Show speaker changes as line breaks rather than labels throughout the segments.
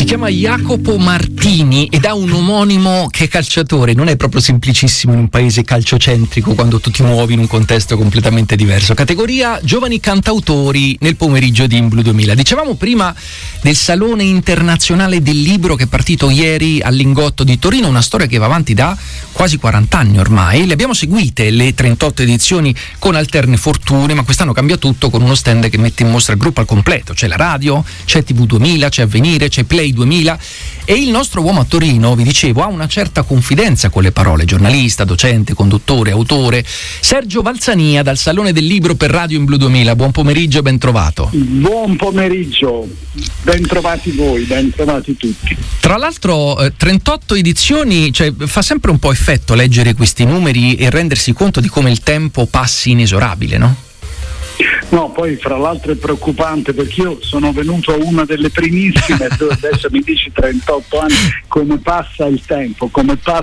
chiama Jacopo Martini ed ha un omonimo che è calciatore. Non è proprio semplicissimo in un paese calciocentrico quando tu ti muovi in un contesto completamente diverso. Categoria giovani cantautori nel pomeriggio di Inblu 2000. Dicevamo prima del Salone Internazionale del Libro che è partito ieri al Lingotto di Torino, una storia che va avanti da quasi 40 anni ormai. Le abbiamo seguite le 38 edizioni con alterne fortune, ma quest'anno cambia tutto con uno stand che mette in mostra il gruppo al completo. C'è la radio, c'è TV 2000, c'è Avvenire, c'è Play 2000 e il nostro uomo a Torino, vi dicevo, ha una certa confidenza con le parole, giornalista, docente, conduttore, autore. Sergio Valsania dal Salone del Libro per Radio Inblu 2000. Buon pomeriggio, ben trovato.
Buon pomeriggio, ben trovati voi, ben trovati tutti.
Tra l'altro 38 edizioni, cioè, fa sempre un po' effetto leggere questi numeri e rendersi conto di come il tempo passi inesorabile, no?
No, poi fra l'altro è preoccupante perché io sono venuto a una delle primissime adesso mi dici 38 anni, come passa il tempo,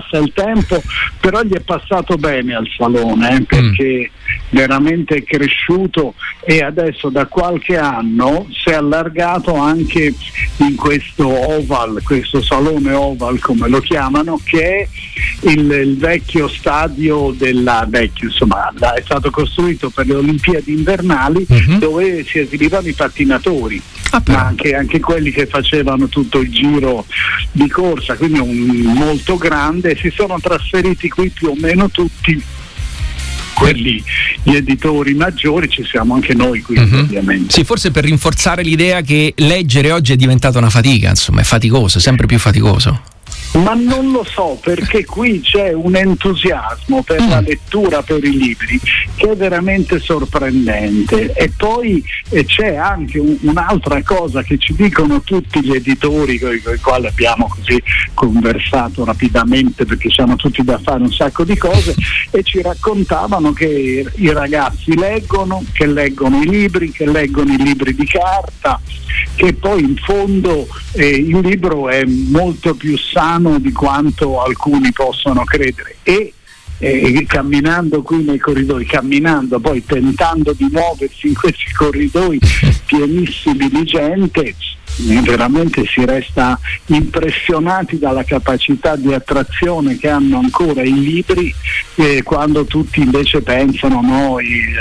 però gli è passato bene al Salone perché veramente è cresciuto e adesso da qualche anno si è allargato anche in questo Oval, questo Salone Oval come lo chiamano, che è il vecchio stadio insomma è stato costruito per le Olimpiadi invernali dove si esibivano i pattinatori, ma anche quelli che facevano tutto il giro di corsa, quindi molto grande. Si sono trasferiti qui più o meno tutti quelli, gli editori maggiori, ci siamo anche noi qui ovviamente.
Sì, forse per rinforzare l'idea che leggere oggi è diventata una fatica, insomma è faticoso, sempre più faticoso.
Ma non lo so, perché qui c'è un entusiasmo per la lettura, per i libri, che è veramente sorprendente. E poi c'è anche un'altra cosa che ci dicono tutti gli editori con i quali abbiamo così conversato rapidamente, perché ci hanno tutti da fare un sacco di cose, e ci raccontavano che i ragazzi leggono i libri, che leggono i libri di carta, che poi in fondo il libro è molto più sano di quanto alcuni possono credere e camminando qui nei corridoi, poi tentando di muoversi in questi corridoi pienissimi di gente, veramente si resta impressionati dalla capacità di attrazione che hanno ancora i libri, quando tutti invece pensano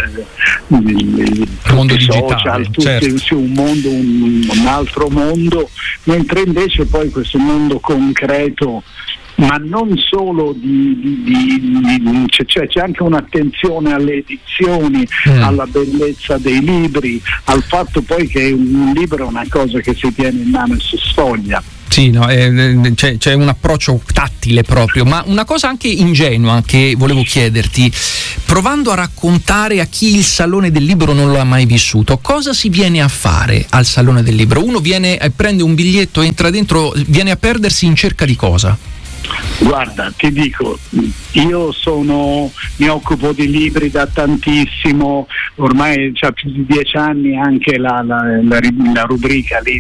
il
mondo
social,
digitale,
certo. Un altro mondo, mentre invece poi questo mondo concreto, ma non solo c'è anche un'attenzione alle edizioni, alla bellezza dei libri, al fatto poi che un libro è una cosa che si tiene in mano e si sfoglia.
Sì, no, c'è un approccio tattile proprio, ma una cosa anche ingenua che volevo chiederti, provando a raccontare a chi il Salone del Libro non lo ha mai vissuto, cosa si viene a fare al Salone del Libro? Uno viene, prende un biglietto, entra dentro, viene a perdersi in cerca di cosa?
Guarda, ti dico, io mi occupo di libri da tantissimo, ormai c'ha più di 10 anni anche la rubrica lì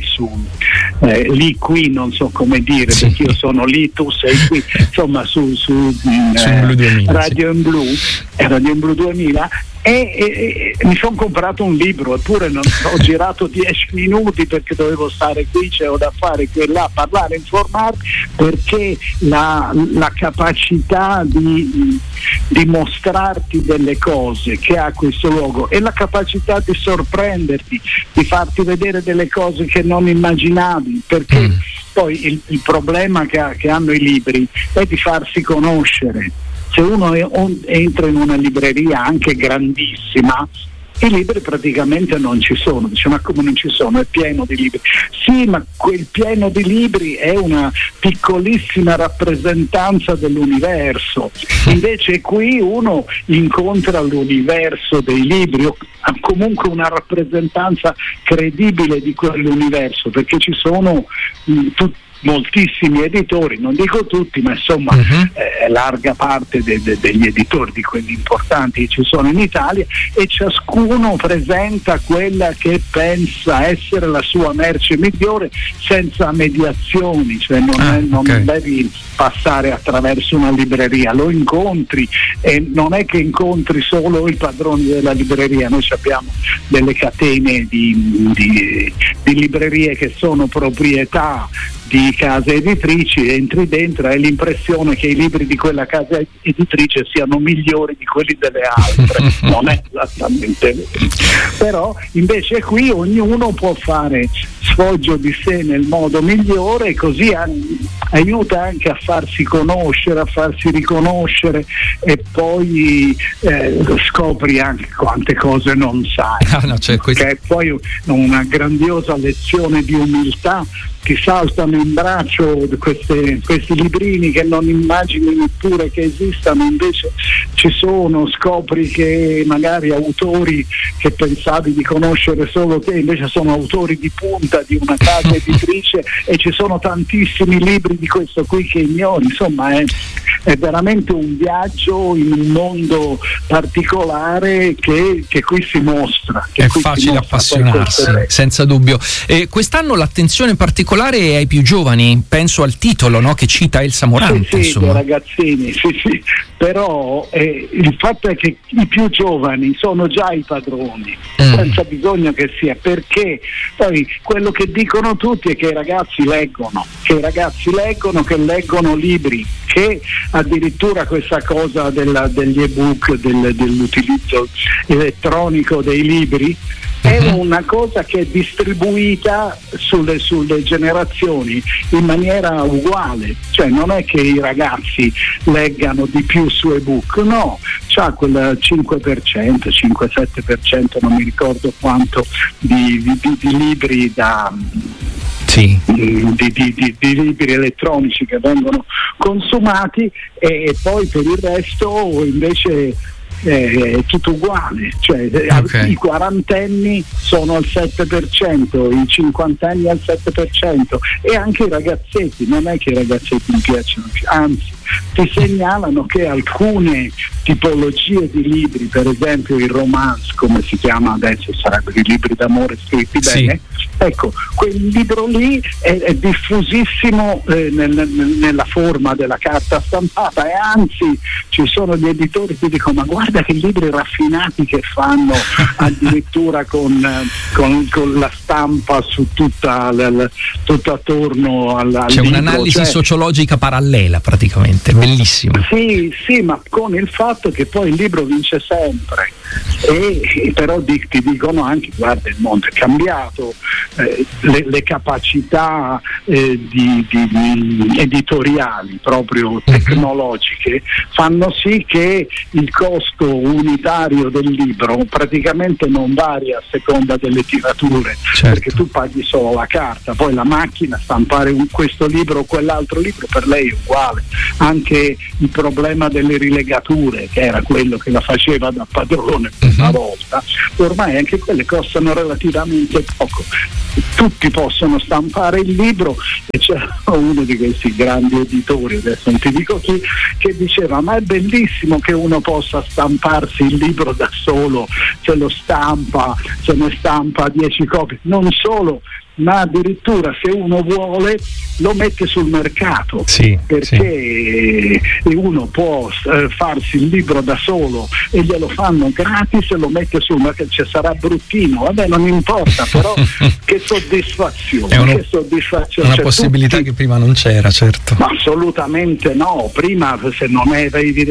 lì qui, non so come dire, sì, perché io sono lì, tu sei qui, insomma su
Inblu 2000,
Radio Inblu, Radio Inblu 2000. E mi sono comprato un libro, eppure ho girato 10 minuti perché dovevo stare qui, c'ero da fare qui e là, parlare, informarmi, perché la capacità di mostrarti delle cose che ha questo luogo e la capacità di sorprenderti, di farti vedere delle cose che non immaginavi, perché poi il problema che hanno i libri è di farsi conoscere. Se uno entra in una libreria anche grandissima, i libri praticamente non ci sono, dice ma come non ci sono, è pieno di libri. Sì, ma quel pieno di libri è una piccolissima rappresentanza dell'universo, invece qui uno incontra l'universo dei libri, o comunque una rappresentanza credibile di quell'universo, perché ci sono moltissimi editori, non dico tutti, ma insomma larga parte degli editori, di quelli importanti che ci sono in Italia, e ciascuno presenta quella che pensa essere la sua merce migliore senza mediazioni, cioè non devi passare attraverso una libreria, lo incontri, e non è che incontri solo i padroni della libreria, noi abbiamo delle catene di librerie che sono proprietà di case editrici, entri dentro e hai l'impressione che i libri di quella casa editrice siano migliori di quelli delle altre. Non è esattamente vero, però invece qui ognuno può fare sfoggio di sé nel modo migliore, e così aiuta anche a farsi conoscere, a farsi riconoscere, e poi scopri anche quante cose non sai, che è poi una grandiosa lezione di umiltà. Ti saltano in braccio questi librini che non immagini neppure che esistano, invece ci sono, scopri che magari autori che pensavi di conoscere solo te invece sono autori di punta di una casa editrice, e ci sono tantissimi libri di questo qui che ignori. Insomma è veramente un viaggio in un mondo particolare che qui si mostra.
È facile appassionarsi, senza dubbio. Quest'anno l'attenzione particolare è ai più giovani, penso al titolo, no? Che cita Elsa Morante.
Sì, dei ragazzini, sì. Però il fatto è che i più giovani sono già i padroni, senza bisogno che sia, perché poi quello che dicono tutti è che i ragazzi leggono, che leggono libri, che addirittura questa cosa degli ebook, dell'utilizzo elettronico dei libri, è una cosa che è distribuita sulle generazioni in maniera uguale, cioè non è che i ragazzi leggano di più su ebook, no, c'ha quel 5%, 5-7%, non mi ricordo quanto, di libri di libri elettronici che vengono consumati, e poi per il resto invece è tutto uguale, cioè i quarantenni sono al 7%, i cinquantenni al 7%, e anche i ragazzetti, non è che i ragazzetti mi piacciono, anzi ti segnalano che alcune tipologie di libri, per esempio il romance, come si chiama adesso, sarebbero i libri d'amore scritti bene, ecco, quel libro lì è diffusissimo nella forma della carta stampata, e anzi ci sono gli editori che dicono: ma guarda che libri raffinati che fanno, addirittura con la stampa su tutto attorno al
c'è
libro,
un'analisi sociologica parallela praticamente. Bellissimo.
Sì, ma con il fatto che poi il libro vince sempre, e però ti dicono anche: guarda, il mondo è cambiato, le capacità editoriali proprio tecnologiche fanno sì che il costo unitario del libro praticamente non varia a seconda delle tirature, perché tu paghi solo la carta, poi la macchina stampare questo libro o quell'altro libro per lei è uguale. Anche il problema delle rilegature, che era quello che la faceva da padrone una volta, ormai anche quelle costano relativamente poco, tutti possono stampare il libro. E c'era uno di questi grandi editori, adesso non ti dico chi, che diceva: ma è bellissimo che uno possa stamparsi il libro da solo, se ne stampa 10 copie, non solo, ma addirittura se uno vuole lo mette sul mercato, perché uno può farsi il libro da solo e glielo fanno gratis e lo mette sul mercato. Cioè, sarà bruttino, vabbè, non importa, però che soddisfazione, è
una possibilità che prima non c'era, certo.
Ma assolutamente no, prima se non avevi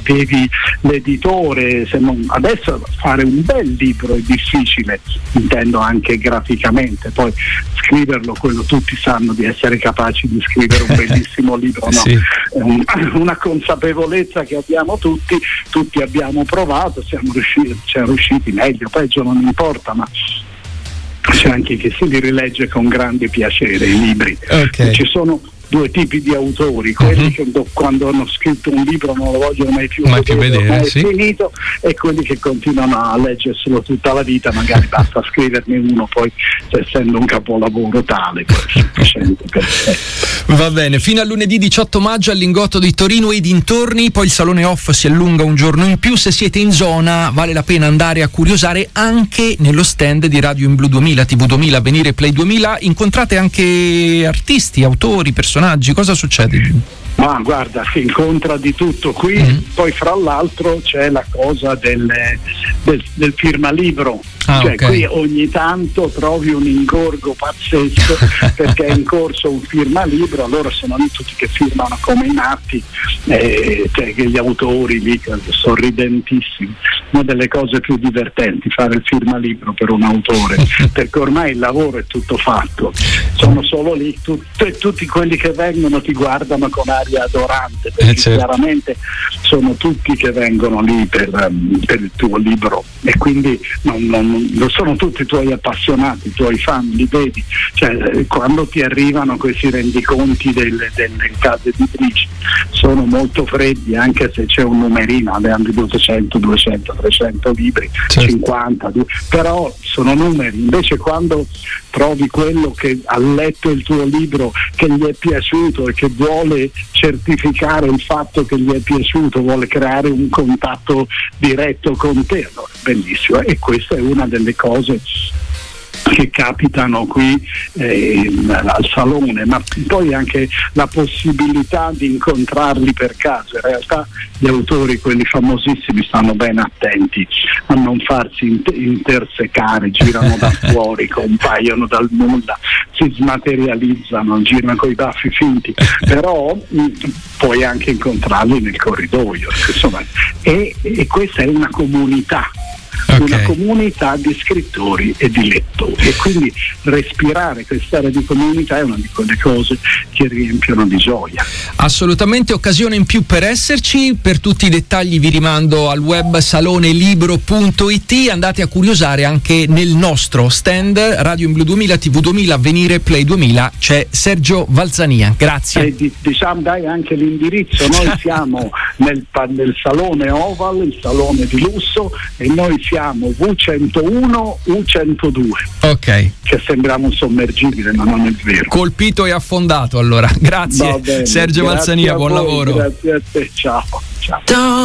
l'editore, adesso fare un bel libro è difficile, intendo anche graficamente, poi scriverlo, quello tutti sanno di essere capaci di scrivere un bellissimo libro, no? Una consapevolezza che abbiamo tutti abbiamo provato, siamo riusciti meglio, peggio non importa, ma c'è anche chi si li rilegge con grande piacere i libri. Ci sono due tipi di autori, quelli che quando hanno scritto un libro non lo vogliono mai più vedere, è finito, e quelli che continuano a leggerselo tutta la vita, magari basta scriverne uno, poi essendo un capolavoro tale poi è sufficiente per sé.
Va bene, fino a lunedì 18 maggio al Lingotto di Torino e dintorni, poi il Salone Off si allunga un giorno in più. Se siete in zona vale la pena andare a curiosare anche nello stand di Radio in Blu 2000, TV 2000, Avvenire Play 2000, incontrate anche artisti, autori, personaggi. Cosa succede?
Ma guarda, si incontra di tutto qui, poi fra l'altro c'è la cosa del firmalibro, Cioè qui ogni tanto trovi un ingorgo pazzesco perché è in corso un firmalibro, allora sono lì tutti che firmano come i matti, cioè che gli autori lì sorridentissimi. Una delle cose più divertenti, fare il firmalibro per un autore, perché ormai il lavoro è tutto fatto, sono solo lì e tutti quelli che vengono ti guardano con aria adorante, perché chiaramente sono tutti che vengono lì per il tuo libro, e quindi non sono tutti i tuoi appassionati, i tuoi fan, li vedi, cioè quando ti arrivano questi rendiconti delle case editrici sono molto freddi, anche se c'è un numerino, ne hanno venduto 100, 200, 300 libri, 50, però sono numeri. Invece quando trovi quello che ha letto il tuo libro, che gli è piaciuto e che vuole certificare il fatto che gli è piaciuto, vuole creare un contatto diretto con te, allora bellissimo. E questa è una delle cose che capitano qui al Salone, ma poi anche la possibilità di incontrarli per caso. In realtà gli autori, quelli famosissimi, stanno ben attenti a non farsi intersecare, girano da fuori, compaiono dal nulla, si smaterializzano, girano coi baffi finti, però puoi anche incontrarli nel corridoio, insomma, e questa è una comunità. Una comunità di scrittori e di lettori, e quindi respirare quest'area di comunità è una di quelle cose che riempiono di gioia.
Assolutamente occasione in più per esserci. Per tutti i dettagli vi rimando al web salonelibro.it, andate a curiosare anche nel nostro stand Radio in Blu 2000, TV 2000, Avvenire, Play 2000, c'è Sergio Valzania. Grazie.
Diciamo, dai anche l'indirizzo, noi siamo nel salone Oval, il salone di lusso, e noi siamo V101 U102.
Ok.
Che sembriamo un sommergibile, ma non è vero.
Colpito e affondato, allora. Grazie Sergio Valzania, buon lavoro.
Grazie a te, ciao.